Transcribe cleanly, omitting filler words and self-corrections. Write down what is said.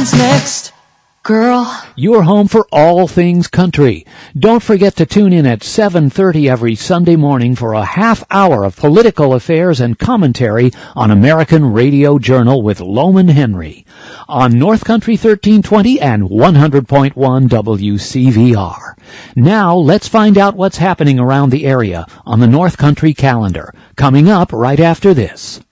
happens next, girl. Your home for all things country. Don't forget to tune in at 7:30 every Sunday morning for a half hour of political affairs and commentary on American Radio Journal with Loman Henry on North Country 1320 and 100.1 WCVR. Now let's find out what's happening around the area on the North Country calendar, coming up right after this.